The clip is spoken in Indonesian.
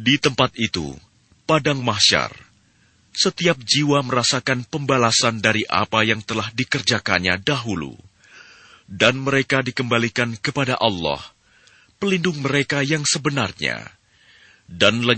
Di tempat itu, padang mahsyar, setiap jiwa merasakan pembalasan dari apa yang telah dikerjakannya dahulu, dan mereka dikembalikan kepada Allah, pelindung mereka yang sebenarnya, dan